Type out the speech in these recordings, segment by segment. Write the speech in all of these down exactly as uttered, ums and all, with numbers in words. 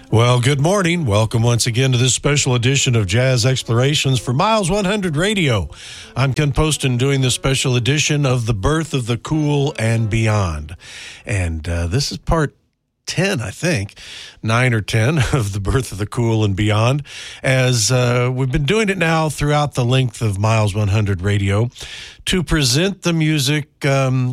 Well, good morning. Welcome once again to this special edition of Jazz Explorations for Miles one hundred Radio. I'm Ken Poston doing this special edition of The Birth of the Cool and Beyond. And uh, this is part ten, I think, nine or ten of The Birth of the Cool and Beyond, as uh, we've been doing it now throughout the length of Miles one hundred Radio to present the music um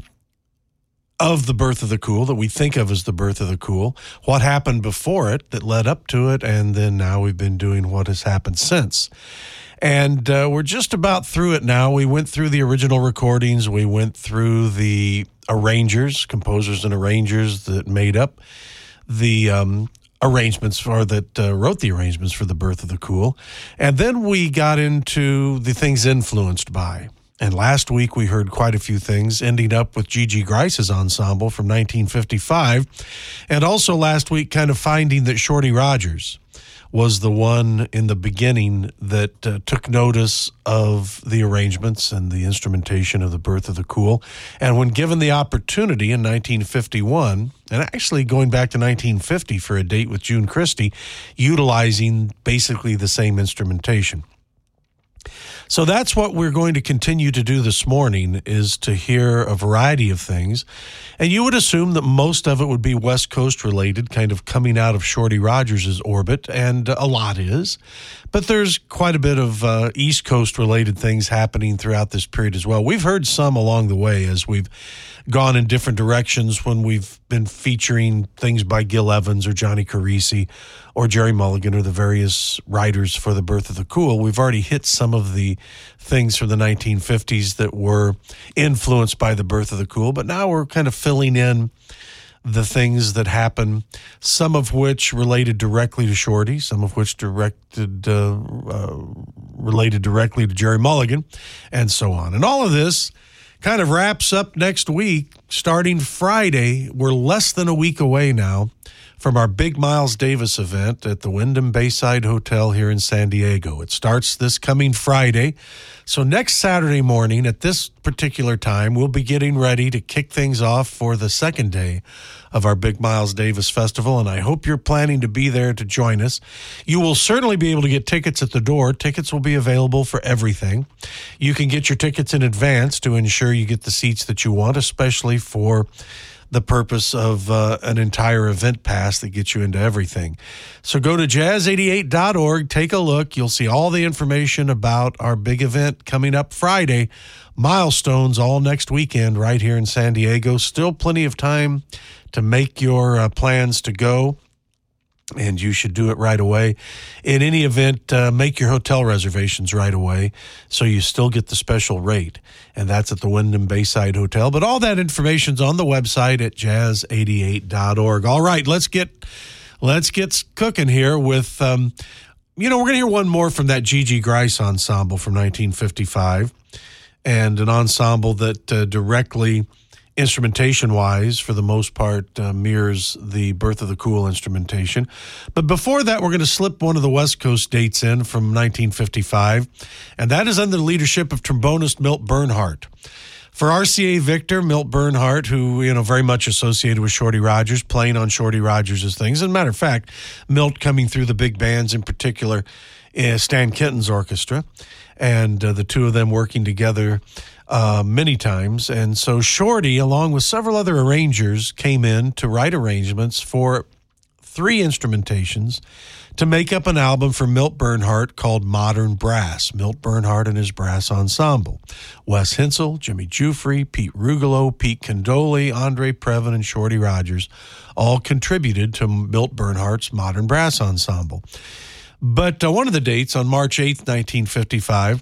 of the birth of the cool that we think of as the birth of the cool, what happened before it that led up to it, and then now we've been doing what has happened since. And uh, we're just about through it now. We went through the original recordings. We went through the arrangers, composers and arrangers that made up the um, arrangements for that uh, wrote the arrangements for the birth of the cool. And then we got into the things influenced by. And last week we heard quite a few things, ending up with Gigi Grice's ensemble from nineteen fifty-five. And also last week kind of finding that Shorty Rogers was the one in the beginning that uh, took notice of the arrangements and the instrumentation of the birth of the cool. And when given the opportunity in nineteen fifty-one, and actually going back to nineteen fifty for a date with June Christy, utilizing basically the same instrumentation. So that's what we're going to continue to do this morning, is to hear a variety of things. And you would assume that most of it would be West Coast related, kind of coming out of Shorty Rogers' orbit, and a lot is. But there's quite a bit of uh, East Coast related things happening throughout this period as well. We've heard some along the way as we've gone in different directions when we've been featuring things by Gil Evans or Johnny Carisi or Jerry Mulligan or the various writers for the birth of the cool. We've already hit some of the things from the nineteen fifties that were influenced by the birth of the cool, but now we're kind of filling in the things that happen, some of which related directly to Shorty, some of which directed uh, uh, related directly to Jerry Mulligan, and so on. And all of this kind of wraps up next week, starting Friday. We're less than a week away now from our big Miles Davis event at the Wyndham Bayside Hotel here in San Diego. It starts this coming Friday. So next Saturday morning at this particular time, we'll be getting ready to kick things off for the second day of our big Miles Davis Festival, and I hope you're planning to be there to join us. You will certainly be able to get tickets at the door. Tickets will be available for everything. You can get your tickets in advance to ensure you get the seats that you want, especially for the purpose of uh, an entire event pass that gets you into everything. So go to jazz eighty-eight dot org, take a look. You'll see all the information about our big event coming up Friday. Milestones all next weekend right here in San Diego. Still plenty of time to make your uh, plans to go, and you should do it right away. In any event, uh, make your hotel reservations right away so you still get the special rate, and that's at the Wyndham Bayside Hotel. But all that information's on the website at jazz eighty-eight dot org. All right, let's get let's get cooking here with, um, you know, we're going to hear one more from that Gigi Grice ensemble from nineteen fifty-five, and an ensemble that uh, directly, instrumentation-wise, for the most part, uh, mirrors the birth of the cool instrumentation. But before that, we're going to slip one of the West Coast dates in from nineteen fifty-five, and that is under the leadership of trombonist Milt Bernhardt. For R C A Victor, Milt Bernhardt, who, you know, very much associated with Shorty Rogers, playing on Shorty Rogers' things. As a matter of fact, Milt coming through the big bands, in particular, uh, Stan Kenton's orchestra, and uh, the two of them working together Uh, many times. And so Shorty, along with several other arrangers, came in to write arrangements for three instrumentations to make up an album for Milt Bernhardt called Modern Brass. Milt Bernhardt and his brass ensemble. Wes Hensel, Jimmy Giuffre, Pete Rugolo, Pete Condoli, Andre Previn, and Shorty Rogers all contributed to Milt Bernhardt's Modern Brass Ensemble. But uh, one of the dates, on March eighth, nineteen fifty-five,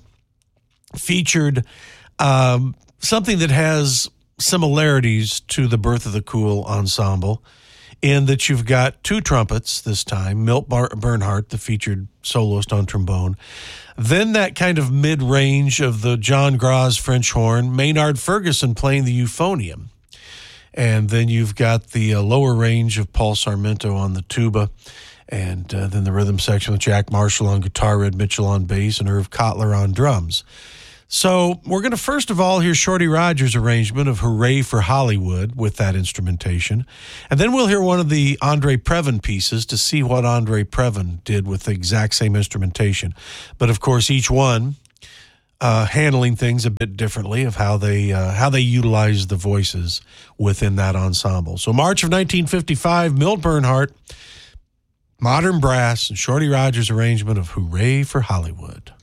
featured Um, something that has similarities to the Birth of the Cool ensemble, in that you've got two trumpets this time, Milt Bar- Bernhardt, the featured soloist on trombone, then that kind of mid-range of the John Graz French horn, Maynard Ferguson playing the euphonium, and then you've got the uh, lower range of Paul Sarmento on the tuba, and uh, then the rhythm section with Jack Marshall on guitar, Red Mitchell on bass, and Irv Kotler on drums. So we're going to first of all hear Shorty Rogers' arrangement of Hooray for Hollywood with that instrumentation. And then we'll hear one of the Andre Previn pieces to see what Andre Previn did with the exact same instrumentation. But of course, each one uh, handling things a bit differently of how they uh, how they utilize the voices within that ensemble. So March of nineteen fifty-five, Milt Bernhardt, Modern Brass, and Shorty Rogers' arrangement of Hooray for Hollywood.